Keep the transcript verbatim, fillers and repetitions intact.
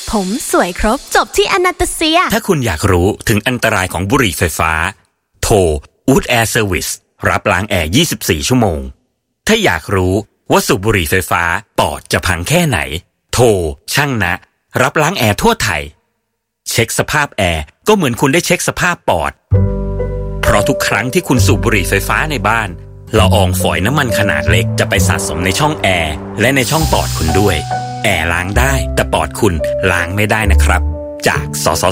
ผมสวยครบจบที่อนาตาเซียถ้าคุณอยากรู้ถึงอันตรายของบุหรี่ไฟฟ้าโทร Wood Air Service รับล้างแอร์ยี่สิบสี่ชั่วโมงถ้าอยากรู้ว่าสูบบุหรี่ไฟฟ้าปอดจะพังแค่ไหนโทรช่างนะรับล้างแอร์ทั่วไทยเช็คสภาพแอร์ก็เหมือนคุณได้เช็คสภาพปอดเพราะทุกครั้งที่คุณสูบบุหรี่ไฟฟ้าในบ้านละอองฝอยน้ำมันขนาดเล็กจะไปสะสมในช่องแอร์และในช่องปอดคุณด้วยแอร์ล้างได้แต่ปอดคุณล้างไม่ได้นะครับจากสส